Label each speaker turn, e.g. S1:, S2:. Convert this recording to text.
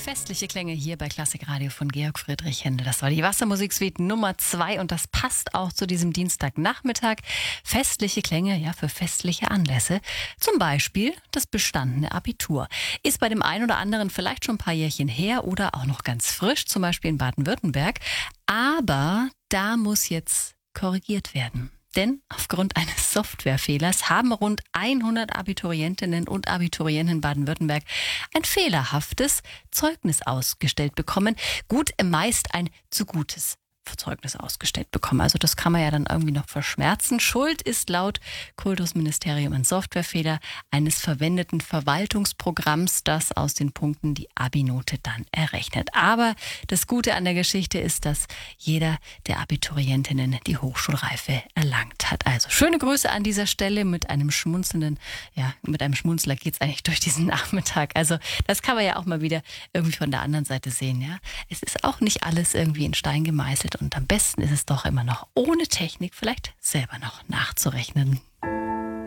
S1: Festliche Klänge hier bei Klassikradio von Georg Friedrich Händel. Das war die Wassermusiksuite Nummer 2 und das passt auch zu diesem Dienstagnachmittag. Festliche Klänge, ja, für festliche Anlässe. Zum Beispiel das bestandene Abitur. Ist bei dem einen oder anderen vielleicht schon ein paar Jährchen her oder auch noch ganz frisch, zum Beispiel in Baden-Württemberg. Aber da muss jetzt korrigiert werden. Denn aufgrund eines Softwarefehlers haben rund 100 Abiturientinnen und Abiturienten in Baden-Württemberg ein fehlerhaftes Zeugnis ausgestellt bekommen. Gut, meist ein zu gutes Zeugnis ausgestellt bekommen. Also das kann man ja dann irgendwie noch verschmerzen. Schuld ist laut Kultusministerium ein Softwarefehler eines verwendeten Verwaltungsprogramms, das aus den Punkten die Abi-Note dann errechnet. Aber das Gute an der Geschichte ist, dass jeder der Abiturientinnen die Hochschulreife erlangt hat. Also schöne Grüße an dieser Stelle mit einem schmunzelnden, ja, mit einem Schmunzler geht's eigentlich durch diesen Nachmittag. Also das kann man ja auch mal wieder irgendwie von der anderen Seite sehen, ja. Es ist auch nicht alles irgendwie in Stein gemeißelt und am besten ist es doch immer noch ohne Technik vielleicht selber noch nachzurechnen.